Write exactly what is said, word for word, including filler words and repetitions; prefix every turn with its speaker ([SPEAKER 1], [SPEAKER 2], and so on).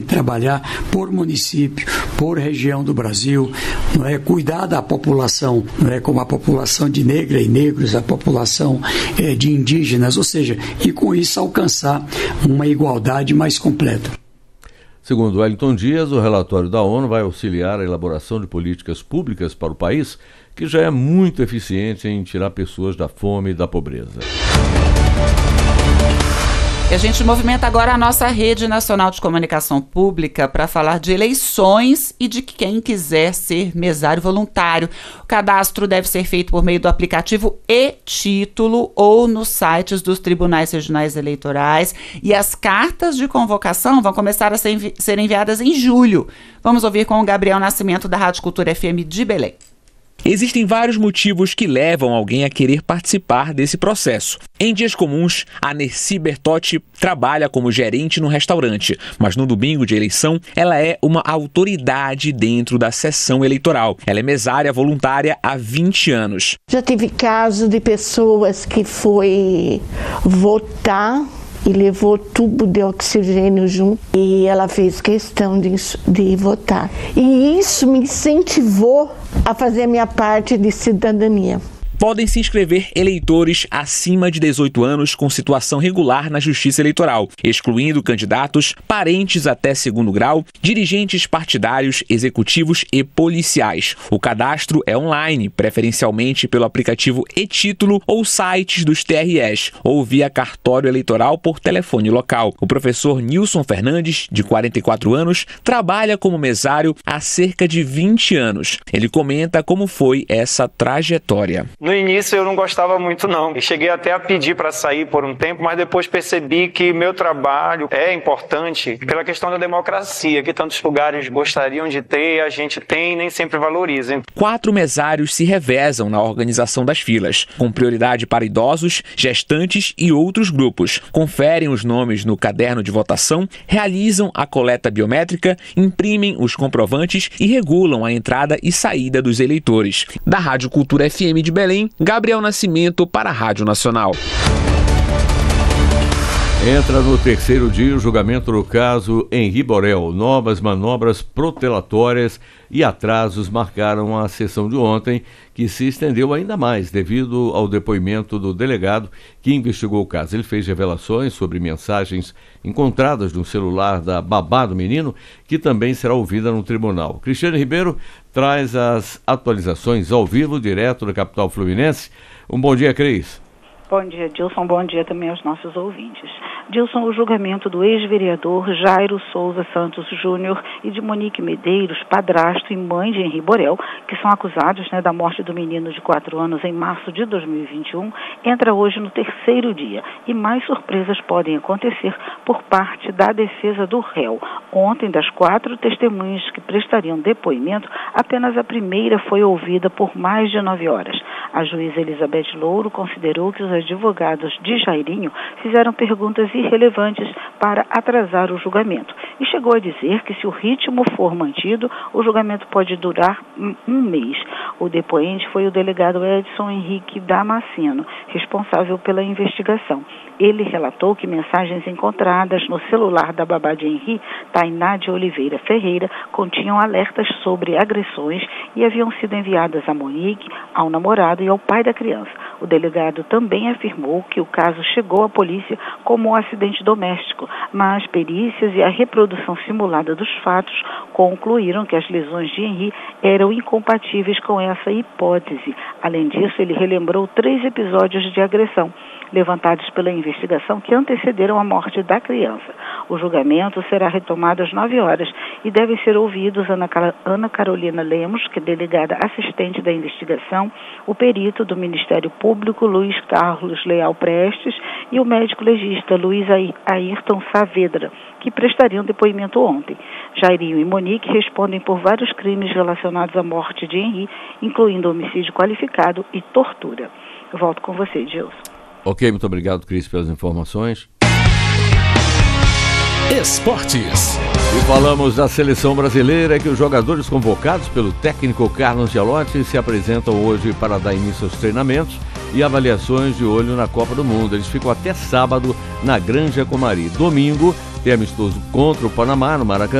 [SPEAKER 1] trabalhar por município, por região do Brasil, não é? Cuidar da população, não é? Como a população de negra e negros, a população é, de indígenas, ou seja, e com isso alcançar uma igualdade mais completa.
[SPEAKER 2] Segundo Wellington Dias, o relatório da ONU vai auxiliar a elaboração de políticas públicas para o país, que já é muito eficiente em tirar pessoas da fome e da pobreza.
[SPEAKER 3] E a gente movimenta agora a nossa rede nacional de comunicação pública para falar de eleições e de quem quiser ser mesário voluntário. O cadastro deve ser feito por meio do aplicativo e-Título ou nos sites dos tribunais regionais eleitorais. E as cartas de convocação vão começar a ser, envi- ser enviadas em julho. Vamos ouvir com o Gabriel Nascimento, da Rádio Cultura F M de Belém.
[SPEAKER 4] Existem vários motivos que levam alguém a querer participar desse processo. Em dias comuns, a Nercy Bertotti trabalha como gerente no restaurante, mas no domingo de eleição, ela é uma autoridade dentro da sessão eleitoral. Ela é mesária voluntária há vinte anos.
[SPEAKER 5] Já tive casos de pessoas que foi votar e levou tubo de oxigênio junto, e ela fez questão de, de votar. E isso me incentivou a fazer a minha parte de cidadania.
[SPEAKER 4] Podem se inscrever eleitores acima de dezoito anos com situação regular na Justiça Eleitoral, excluindo candidatos, parentes até segundo grau, dirigentes partidários, executivos e policiais. O cadastro é online, preferencialmente pelo aplicativo e-Título ou sites dos T R Es, ou via cartório eleitoral por telefone local. O professor Nilson Fernandes, de quarenta e quatro anos, trabalha como mesário há cerca de vinte anos. Ele comenta como foi essa trajetória.
[SPEAKER 6] No início eu não gostava muito não, eu cheguei até a pedir para sair por um tempo, mas depois percebi que meu trabalho é importante pela questão da democracia, que tantos lugares gostariam de ter e a gente tem e nem sempre valoriza.
[SPEAKER 4] Quatro mesários se revezam na organização das filas, com prioridade para idosos, gestantes e outros grupos. Conferem os nomes no caderno de votação, realizam a coleta biométrica, imprimem os comprovantes e regulam a entrada e saída dos eleitores. Da Rádio Cultura F M de Belém, Gabriel Nascimento para a Rádio Nacional.
[SPEAKER 2] Entra no terceiro dia o julgamento do caso Henri Borel. Novas manobras protelatórias e atrasos marcaram a sessão de ontem, que se estendeu ainda mais devido ao depoimento do delegado que investigou o caso. Ele fez revelações sobre mensagens encontradas no celular da babá do menino, que também será ouvida no tribunal. Cristiane Ribeiro traz as atualizações ao vivo, direto da capital fluminense. Um bom dia, Cris.
[SPEAKER 7] Bom dia, Dilson. Bom dia também aos nossos ouvintes. Dilson, o julgamento do ex-vereador Jairo Souza Santos Júnior e de Monique Medeiros, padrasto e mãe de Henri Borel, que são acusados, né, da morte do menino de quatro anos em março de dois mil e vinte e um, entra hoje no terceiro dia. E mais surpresas podem acontecer por parte da defesa do réu. Ontem, das quatro testemunhas que prestariam depoimento, apenas a primeira foi ouvida por mais de nove horas. A juíza Elizabeth Louro considerou que os advogados de Jairinho fizeram perguntas irrelevantes para atrasar o julgamento e chegou a dizer que, se o ritmo for mantido, o julgamento pode durar um mês. O depoente foi o delegado Edson Henrique Damasceno, responsável pela investigação. Ele relatou que mensagens encontradas no celular da babá de Henri, Tainá de Oliveira Ferreira, continham alertas sobre agressões e haviam sido enviadas a Monique, ao namorado e ao pai da criança. O delegado também afirmou que o caso chegou à polícia como um acidente doméstico, mas perícias e a reprodução simulada dos fatos concluíram que as lesões de Henri eram incompatíveis com essa hipótese. Além disso, ele relembrou três episódios de agressão levantados pela investigação que antecederam a morte da criança. O julgamento será retomado às nove horas e devem ser ouvidos Ana, Ana Carolina Lemos, que é delegada assistente da investigação, o perito do Ministério Público, Luiz Carlos Leal Prestes, e o médico legista Luiz Ayrton Saavedra, que prestariam depoimento ontem. Jairinho e Monique respondem por vários crimes relacionados à morte de Henri, incluindo homicídio qualificado e tortura. Eu volto com você, Gilson.
[SPEAKER 2] Ok, muito obrigado, Cris, pelas informações.
[SPEAKER 8] Esportes.
[SPEAKER 2] E falamos da seleção brasileira, que os jogadores convocados pelo técnico Carlo Ancelotti se apresentam hoje para dar início aos treinamentos e avaliações de olho na Copa do Mundo. Eles ficam até sábado na Granja Comari. Domingo tem amistoso contra o Panamá, no Maracanã.